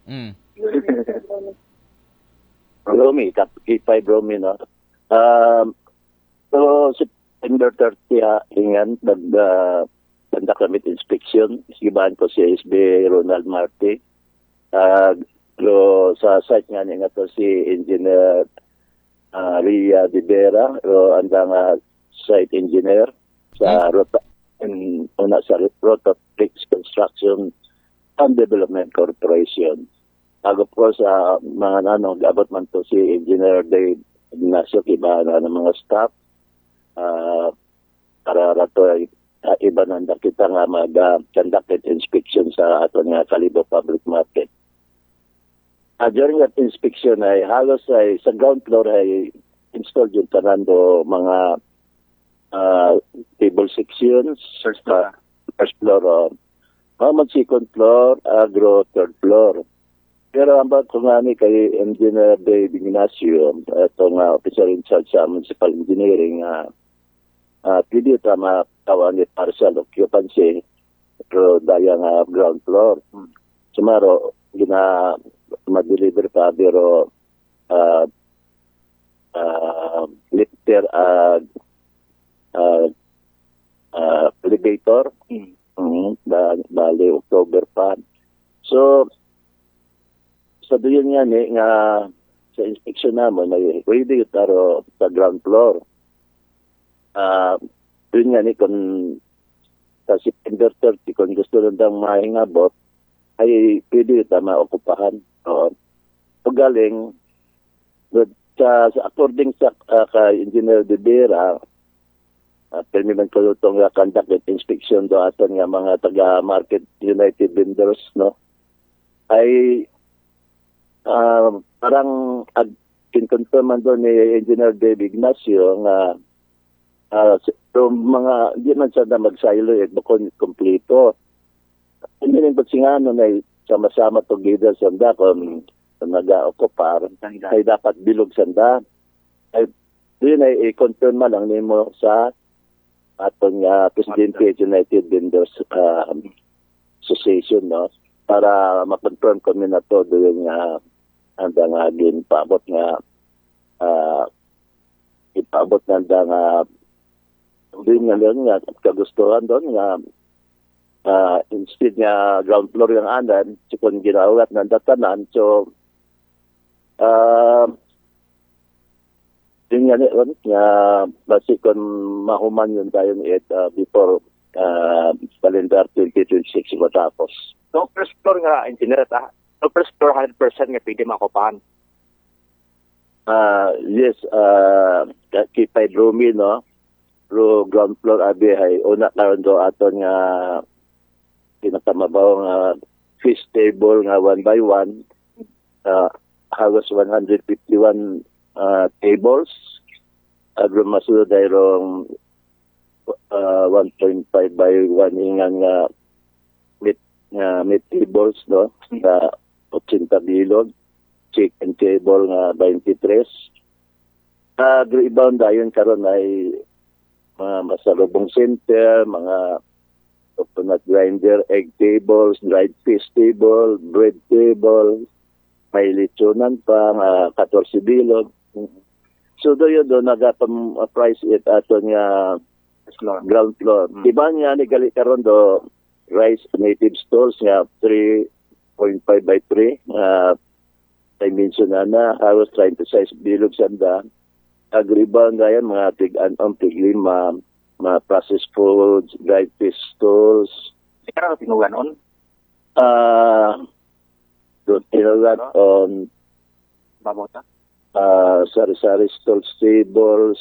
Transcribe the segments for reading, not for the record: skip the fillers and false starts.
Mm. Romy, K5 Romy, no? So, September 30, ingan, nagdandak kami inspection. Isibahan ko si SB Ronald Marti. Sa site nga niya to si Engineer Ria De Vera, andang site engineer sa Rototrix Construction and Development Corporation. Of course, mga abot man to si Engineer Dave Ignacio, iba na ng mga staff. Para rato, iba nanda kita nga mag-conducted inspection sa ato nga Kalibo Public Market. During that inspection ay halos ay sa ground floor ay installed yung tanando mga table sections. First floor, second floor, agro, third floor. Pero ang ba't kung nga kay Engineer Dave Ignacio, itong officer in charge sa municipal engineering, pwede ito matawag ni partial occupancy pero daya nga ground floor. Sumaro, ma-deliver pa pero lifter elevator. Bali, October pa. So, sa doon nga sa inspection naman, may pwede taro sa ground floor. Doon nga kung sa September 30, kung gusto nandang mahingabot, ay pwede ito maokupahan. Galing, according sa kay Engineer De Vera, permiman ko itong conducted inspection do aton nga mga taga-Market United vendors, no? Ay parang kinconfirman doon ni Engineer Dave Ignacio nga mga hindi man siya na mag-silo bakon kompleto. Hindi rin ba't singano na sama-sama together sanda kung nag-okupar ay dapat bilog sanda. Ay yun ay i-confirm lang nimo sa atong Presidente United Vendors Association, no? Para ma-confirm kami na to doon nga hanggang ginpaabot nga ipaabot na doon nga kagustuhan doon nga instead nga ground floor yung anan kung ginawat ng datanan so yun nga basi kung mahuman yun tayo before calendar 2026 matapos. So, first floor nga, engineer, so first floor 100% nga pwede makupahan? Yes, K5 Romy, no? Pero ground floor abi ay una karon do aton nga pinakamabaw nga fish table nga 1 by 1. Halos 151 tables. Agro masunod dayrong 1.5 by 1 ingan nga meat tables, no? Sa 80 bilog. Chicken table nga 23. Agro ibaon dayon karon ay mga masalubong center, mga coconut grinder, egg tables, dried fish table, bread table, may lechonan pa, 14 bilog. So doon nag-price it ato nga ground floor. Iba nga ni gali karon do rice native stalls nga 3.5 by 3 dimension na I was trying to size bilog sanda. Agribang gayan mga tig-anong tig-lima, mga processed foods, dried fish stalls. Sigara tinugan on? Tinugan on Babota? Sari-sari stalls, tables.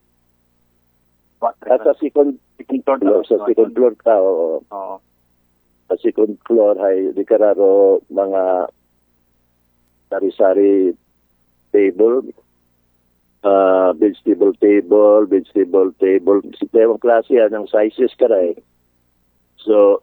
Sa second floor ka, oo. Sa second floor ay di kararo mga sari-sari table, vegetable table. Sistemang klase yan ng sizes ka rin. So,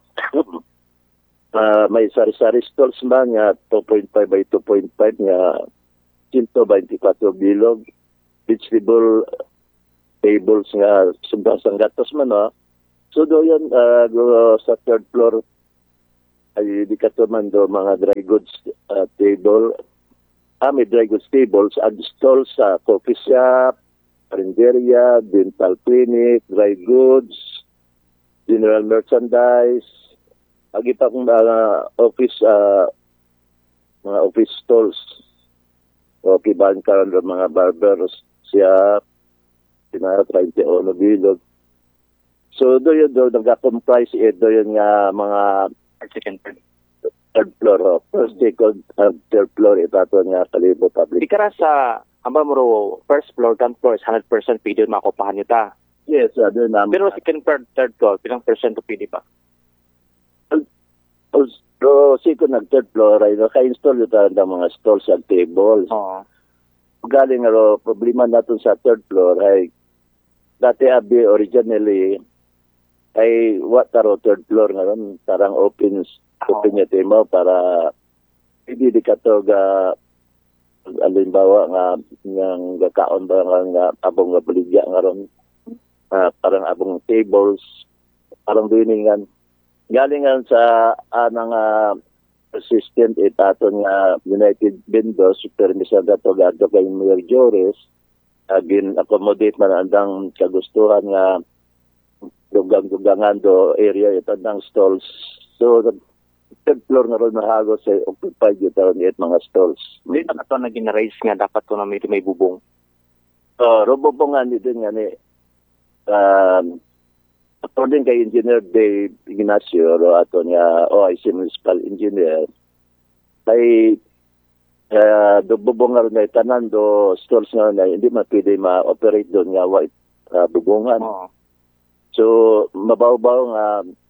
may sari-sari stalls man nga 2.5 by 2.5 nga 124 bilog. Vegetable tables nga sumbang gatos man, no? So, do yan, sa third floor ay di ka man do mga dry goods goods table. May dry goods tables and stalls sa coffee shop, karinderya, dental clinic, dry goods, general merchandise, agi pa kung mga office stalls. O kibahan karon ng mga barbers siya, sinara 31 bilog. So, doon nag-comprise doon nga mga Second third. third floor, first, second, third floor, itato nga kalibo Di public. ka ra sa, amba mo ro, first floor, ground floor is 100% pwede makupahan nyo ta. Yes, doon namin. Pero second floor, third floor, pilang percent pwede pa? So, second and third floor, ay naka-install ito ng mga stalls at tables. Oo. Galing nga problema natin sa third floor ay dati abi originally ay what taro third floor ngayon tarang open niya tema para hindi di kato ga alimbawa nga ng gakaon ba nga abong nga baligya nga ron parang abong tables parang diningan galingan sa anang assistant itaton nga United Vendors permisa dato gado kay Mayor Joris agin accommodate man andang kagustuhan nga dugang-dugangan do area ito ng stalls. So, third floor na rin mahagos sa occupied yung mga stalls. Hindi na ito na ginaraise nga dapat ko na may bubong. Robobongan din nga ni according kay Engineer Dave Ignacio o ato niya OIC Municipal Engineer ay dobobongan na tanan do stalls nga na hindi man pwede ma-operate doon nga white bubongan. So, mabaw-baw nga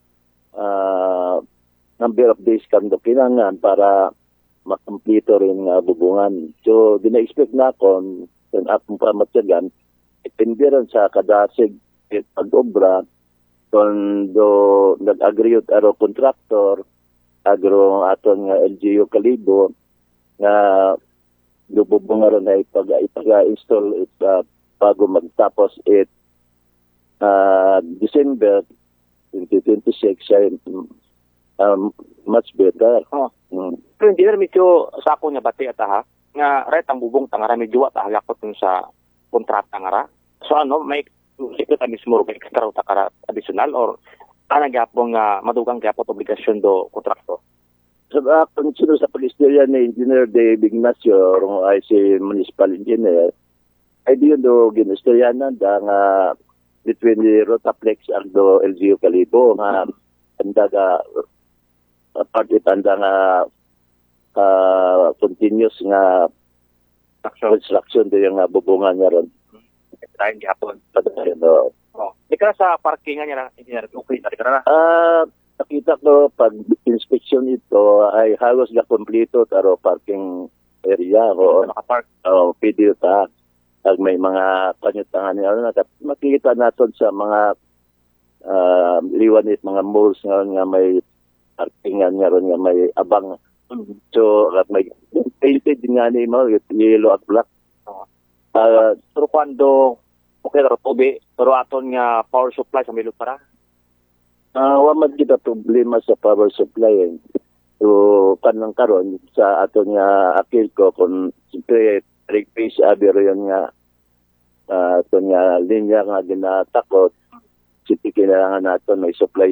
number of days kang kinangan para makumpleto rin nga bubungan. So, dina-expect na akong kung akong pamatyagan, ipindiran sa kadasig pag-obra kung do nag-agree aro kontraktor agro aton nga LGU Kalibo nga lububong ron na ipaga-install bago magtapos December 2026 ay much better. Pero hindi na medyo sa ako nga bati at nga right ang bubong tangara medyo at halakot sa kontrata nga ra. So may sikot mismo may extra takara additional or gyapon nga madugang gyapon obligasyon do kontraktor. Sa akong sino sa pag-istorya ni Engineer Dave Ignacio ay si Municipal Engineer ay diyon do ginistoryanan da nga between the Rotaplex and the LGU Kalibo nga andaga party tanda nga continuous nga construction do yung bubungan niya ron. Tayo gyapon. Di ka sa parkingan niya engineer okay na ka na. Nakita ko pag inspection ito ay halos ga kompleto taro parking area o nakapark. Pwede ta. Pag may mga kanyutangan niya, makikita natin sa mga liwanit, mga malls nga may parkingan nga ron nga may abang. So, may painted nga ni mo, yellow at black. Pero kwando, okay, tobe, pero aton nga power supply sa milog para? Waman kita problema sa power supply. So, kanang karon sa aton nga akil ko, kung siyempre, replace abiro yun nga ito nga linya nga ginatakot siyempre kailangan natin may supply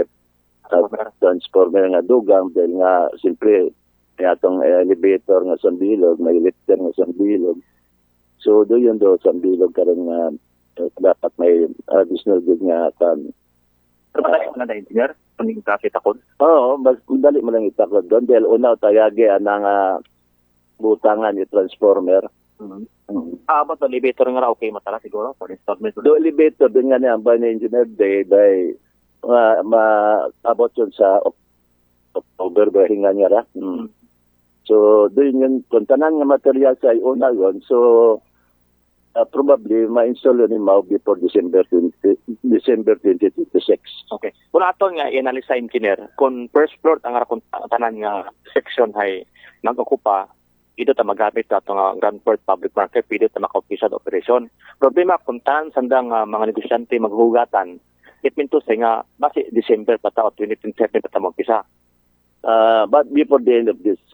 transformer nga dugang dahil nga siyempre may atong elevator nga sambilog may lifter nga sambilog so doon do sambilog karon nga dapat may additional good nga kan pero madali mo na engineer kuning traffic takod madali mo lang itakod doon dahil una tayagi nga butangan yung transformer. But the elevator nga okay matala siguro for installment. Do elevator din nga niya ba ni Engineer Day by maabot yun sa October ba hinga niya ra. So doon yung kontanan nga material sa una yun. So probably ma-install yun in before December 2026. Okay. Kung aton nga i-analyze sa engineer, kung first floor ang tanan nga section ay nag-okupa, ito ta magamit na itong Grand Port Public Market, pwede ito maka-umpisa sa operasyon. Problema, kung tanan sandang mga negosyante maghugatan, it mean to say nga, basi December pa ta o 2027 pa ta mag-umpisa. But before the end of this